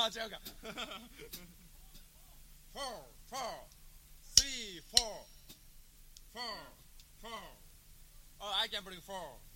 違うか。4, 4, 3, 4, 4, 4. Oh, I can bring 4.